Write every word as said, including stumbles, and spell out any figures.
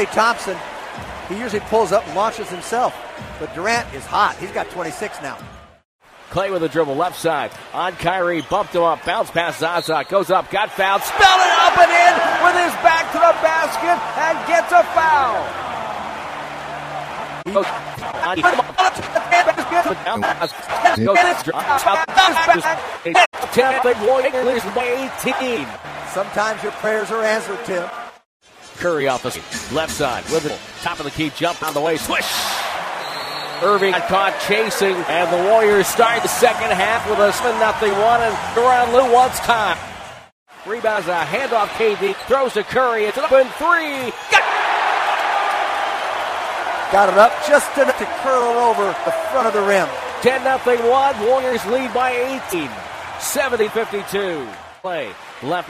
Klay Thompson, he usually pulls up and launches himself. But Durant is hot. He's got twenty-six now. Klay with a dribble, left side. On Kyrie, bumped him up, bounce pass Zaza, goes up, got fouled, spelled it up and in with his back to the basket and gets a foul. Goes eighteen. Sometimes your prayers are answered, Tim. Curry off the left side with it. Top of the key, jump on the way, swish. Irving got caught chasing, and the Warriors start the second half with a seven nothing one, and Duran Lou wants time. Rebounds a handoff, K D throws to Curry. It's an open three. Got, Got it up just enough to curl over the front of the rim. ten nothing one. Warriors lead by eighteen. seventy fifty-two. Play left.